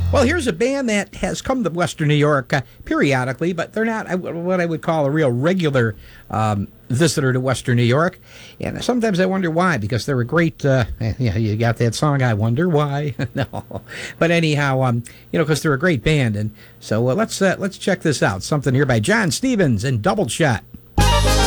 Well, here's a band that has come to Western New York periodically, but they're not what I would call a real regular visitor to Western New York. And sometimes I wonder why, because they're a great, yeah, you got that song, I Wonder Why. No. But anyhow, because they're a great band. And so let's check this out. Something here by John Stevens and Double Shot.